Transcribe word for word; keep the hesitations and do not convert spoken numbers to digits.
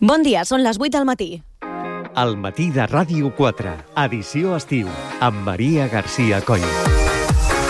Bon dia, són les vuit del matí. El matí de Ràdio quatre, edició estiu, amb Maria García Coll.